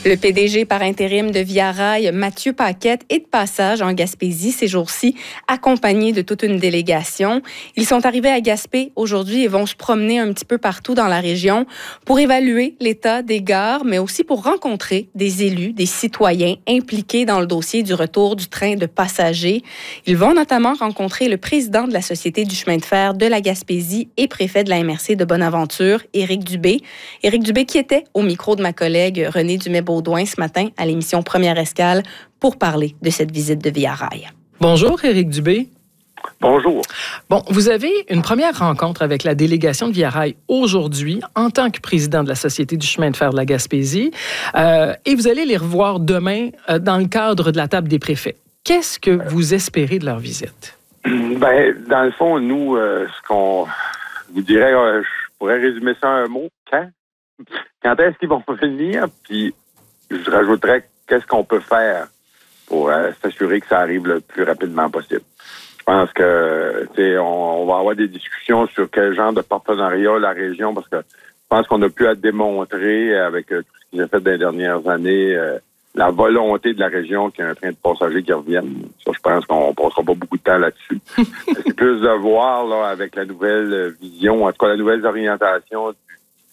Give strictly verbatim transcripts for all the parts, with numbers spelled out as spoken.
Le P D G par intérim de Via Rail, Mathieu Paquette, est de passage en Gaspésie ces jours-ci, accompagné de toute une délégation. Ils sont arrivés à Gaspé aujourd'hui et vont se promener un petit peu partout dans la région pour évaluer l'état des gares, mais aussi pour rencontrer des élus, des citoyens impliqués dans le dossier du retour du train de passagers. Ils vont notamment rencontrer le président de la Société du chemin de fer de la Gaspésie et préfet de la M R C de Bonaventure, Éric Dubé. Éric Dubé qui était au micro de ma collègue Renée Dumais-Baudouin ce matin à l'émission Première Escale pour parler de cette visite de Via Rail. Bonjour, Éric Dubé. Bonjour. Bon, vous avez une première rencontre avec la délégation de Via Rail aujourd'hui en tant que président de la Société du chemin de fer de la Gaspésie euh, et vous allez les revoir demain euh, dans le cadre de la table des préfets. Qu'est-ce que vous espérez de leur visite? Ben, dans le fond, nous, euh, ce qu'on vous dirait, euh, je pourrais résumer ça en un mot. Quand? Quand est-ce qu'ils vont venir? Puis, je rajouterais qu'est-ce qu'on peut faire pour euh, s'assurer que ça arrive le plus rapidement possible. Je pense que tu sais, on, on va avoir des discussions sur quel genre de partenariat la région, parce que je pense qu'on a pu à démontrer avec euh, tout ce qui s'est fait dans les dernières années, euh, la volonté de la région qu'il y ait un train de passagers qui revienne. Ça, je pense qu'on passera pas beaucoup de temps là-dessus. C'est plus de voir là avec la nouvelle vision, en tout cas la nouvelle orientation du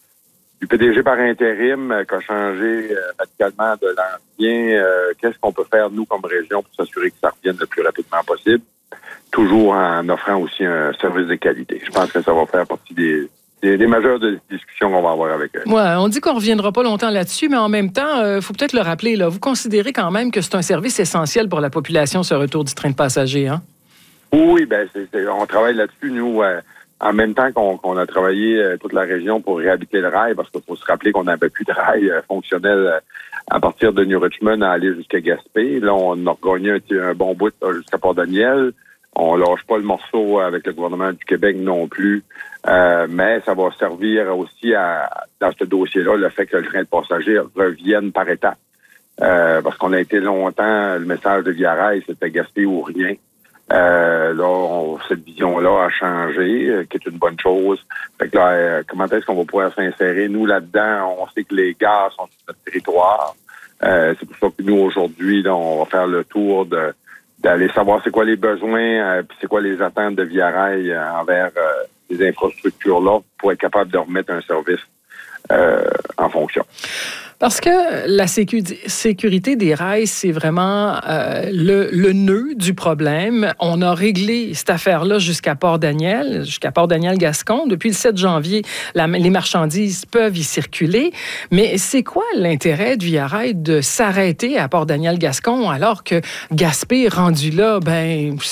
Du P D G par intérim euh, qui a changé euh, radicalement de l'ancien. Euh, qu'est-ce qu'on peut faire, nous, comme région, pour s'assurer que ça revienne le plus rapidement possible, toujours en offrant aussi un service de qualité. Je pense que ça va faire partie des, des, des majeures de discussions qu'on va avoir avec eux. Ouais, on dit qu'on ne reviendra pas longtemps là-dessus, mais en même temps, il euh, faut peut-être le rappeler, là, vous considérez quand même que c'est un service essentiel pour la population, ce retour du train de passagers, hein? Oui, ben c'est, c'est, on travaille là-dessus, nous, euh, en même temps qu'on, qu'on a travaillé euh, toute la région pour réhabiliter le rail, parce qu'il faut se rappeler qu'on n'avait plus de rail euh, fonctionnel euh, à partir de New Richmond à aller jusqu'à Gaspé. Là, on a gagné un, un bon bout là, jusqu'à Port-Daniel. On lâche pas le morceau avec le gouvernement du Québec non plus. Euh, mais ça va servir aussi à, dans ce dossier-là, le fait que le train de passagers revienne par étapes. Euh, parce qu'on a été longtemps, le message de Via Rail, c'était Gaspé ou rien. Euh, là, on, cette vision-là a changé, euh, qui est une bonne chose. Fait que là, euh, comment est-ce qu'on va pouvoir s'insérer? Nous, là-dedans, on sait que les gares sont sur notre territoire. Euh, c'est pour ça que nous, aujourd'hui, là, on va faire le tour de d'aller savoir c'est quoi les besoins, euh, puis c'est quoi les attentes de Via Rail euh, envers euh, ces infrastructures-là pour être capable de remettre un service euh, en fonction. Parce que la sécu- sécurité des rails, c'est vraiment euh, le, le nœud du problème. On a réglé cette affaire-là jusqu'à Port-Daniel, jusqu'à Port-Daniel-Gascon. Depuis le sept janvier, la, les marchandises peuvent y circuler. Mais c'est quoi l'intérêt de Via Rail de s'arrêter à Port-Daniel-Gascon alors que Gaspé, rendu là, ben